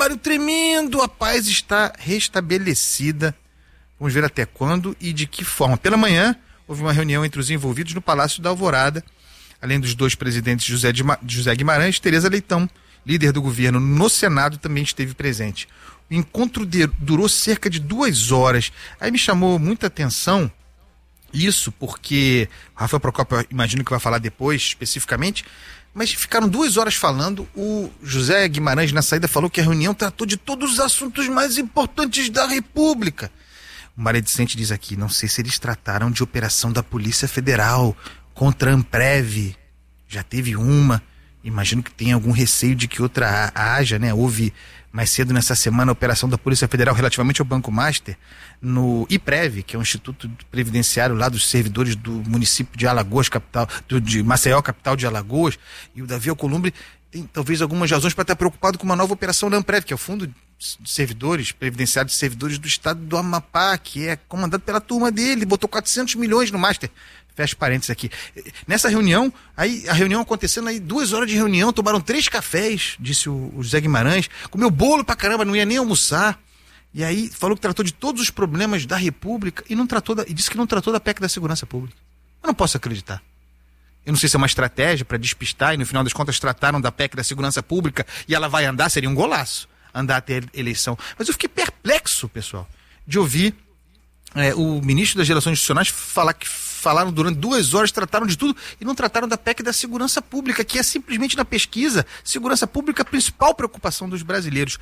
trabalho tremendo, a paz está restabelecida. Vamos ver até quando e de que forma. Pela manhã, houve uma reunião entre os envolvidos no Palácio da Alvorada, além dos dois presidentes José Guimarães, Tereza Leitão, líder do governo no Senado, também esteve presente. O encontro durou cerca de 2 horas. Aí me chamou muita atenção isso, porque o Rafael Procópio, imagino que vai falar depois, especificamente, mas ficaram 2 horas falando. O José Guimarães, na saída, falou que a reunião tratou de todos os assuntos mais importantes da República. O Maria Vicente diz aqui, não sei se eles trataram de operação da Polícia Federal contra a Amprev. Já teve uma, imagino que tem algum receio de que outra haja, né? Houve mais cedo nessa semana a operação da Polícia Federal relativamente ao Banco Master, no IPREV, que é um instituto previdenciário lá dos servidores do município de Alagoas, capital, de Maceió, capital de Alagoas, e o Davi Alcolumbre tem talvez algumas razões para estar preocupado com uma nova operação da Amprev, que é o Fundo de Servidores, Previdenciário de Servidores do Estado do Amapá, que é comandado pela turma dele, botou 400 milhões no Master. Fecha parênteses aqui. Nessa reunião, aí a reunião acontecendo, aí 2 horas de reunião, tomaram 3 cafés, disse o José Guimarães, comeu bolo pra caramba, não ia nem almoçar. E aí falou que tratou de todos os problemas da República e disse que não tratou da PEC da Segurança Pública. Eu não posso acreditar. Eu não sei se é uma estratégia para despistar e no final das contas trataram da PEC da Segurança Pública e ela vai andar, seria um golaço andar até a eleição. Mas eu fiquei perplexo, pessoal, de ouvir o ministro das Relações Institucionais falar que falaram durante 2 horas, trataram de tudo e não trataram da PEC da Segurança Pública, que é simplesmente na pesquisa, segurança pública a principal preocupação dos brasileiros.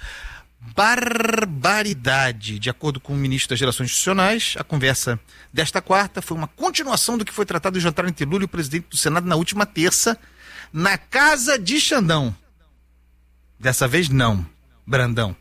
Barbaridade. De acordo com o ministro das Relações Institucionais, a conversa desta quarta foi uma continuação do que foi tratado no jantar entre Lula e o presidente do Senado na última terça, na casa de Xandão. Dessa vez não, Brandão.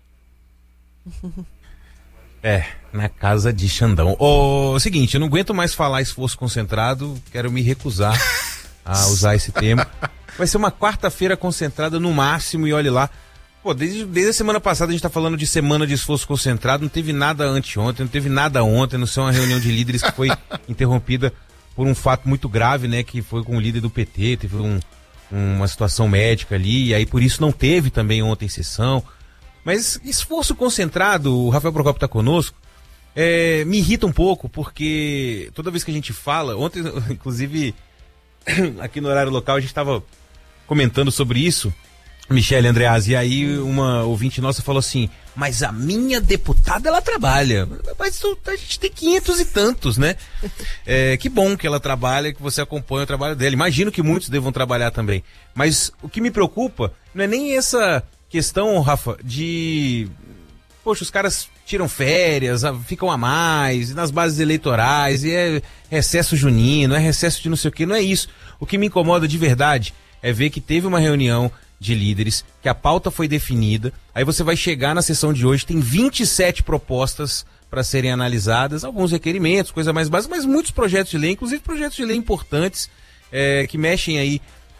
Na casa de Xandão. O seguinte, eu não aguento mais falar esforço concentrado, quero me recusar a usar esse termo. Vai ser uma quarta-feira concentrada no máximo e olhe lá. Pô, desde a semana passada a gente tá falando de semana de esforço concentrado, não teve nada anteontem, não teve nada ontem, não sei, uma reunião de líderes que foi interrompida por um fato muito grave, né, que foi com o líder do PT, teve uma situação médica ali, e aí por isso não teve também ontem sessão. Mas esforço concentrado, o Rafael Procópio tá conosco, me irrita um pouco, porque toda vez que a gente fala, ontem, inclusive, aqui no horário local, a gente estava comentando sobre isso, Michele Andreas, e aí uma ouvinte nossa falou assim, mas a minha deputada, ela trabalha. Mas a gente tem 500 e tantos, né? Que bom que ela trabalha, que você acompanha o trabalho dela. Imagino que muitos devam trabalhar também. Mas o que me preocupa não é nem essa questão, Rafa, de... Poxa, os caras tiram férias, ficam a mais, nas bases eleitorais, e é recesso junino, é recesso de não sei o quê, não é isso. O que me incomoda de verdade é ver que teve uma reunião de líderes, que a pauta foi definida, aí você vai chegar na sessão de hoje, tem 27 propostas para serem analisadas, alguns requerimentos, coisa mais básica, mas muitos projetos de lei, inclusive projetos de lei importantes, que mexem aí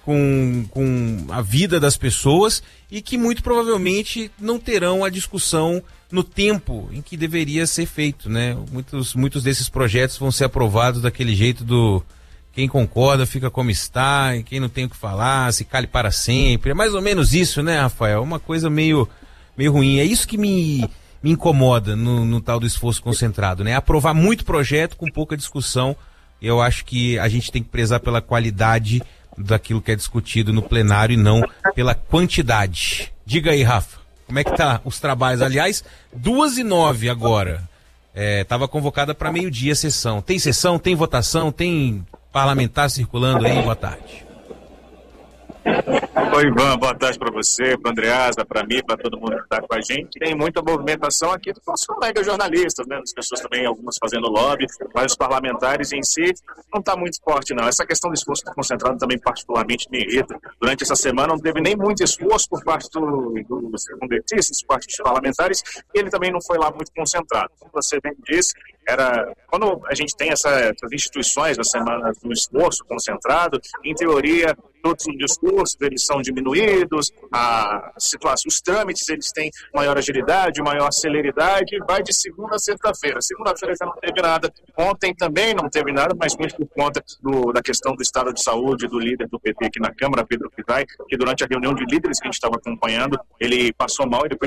com a vida das pessoas e que muito provavelmente não terão a discussão no tempo em que deveria ser feito, né? Muitos desses projetos vão ser aprovados daquele jeito do quem concorda fica como está, e quem não tem o que falar, se cale para sempre. É mais ou menos isso, né, Rafael? Uma coisa meio ruim. É isso que me incomoda no tal do esforço concentrado, né? Aprovar muito projeto com pouca discussão. Eu acho que a gente tem que prezar pela qualidade daquilo que é discutido no plenário e não pela quantidade. Diga aí, Rafa, como é que tá os trabalhos? Aliás, 2h09 agora. Estava convocada para meio-dia a sessão. Tem sessão, tem votação, tem parlamentar circulando aí? Boa tarde. Oi, Ivan, boa tarde para você, para o Andreasa, para mim, para todo mundo que está com a gente. Tem muita movimentação aqui dos nossos colegas jornalistas, né? As pessoas também, algumas fazendo lobby, mas os parlamentares em si não está muito forte, não. Essa questão do esforço concentrado também particularmente me irrita. Durante essa semana não teve nem muito esforço por parte dos congressistas, por parte dos parlamentares, e ele também não foi lá muito concentrado. Como você bem disse, quando a gente tem essas instituições na semana do esforço concentrado, em teoria, todos os discursos eles são diminuídos, os trâmites eles têm maior agilidade, maior celeridade, vai de segunda a sexta-feira. Segunda-feira já não teve nada, ontem também não teve nada, mas muito por conta da questão do estado de saúde do líder do PT aqui na Câmara, Pedro Pizai, que durante a reunião de líderes que a gente estava acompanhando, ele passou mal e depois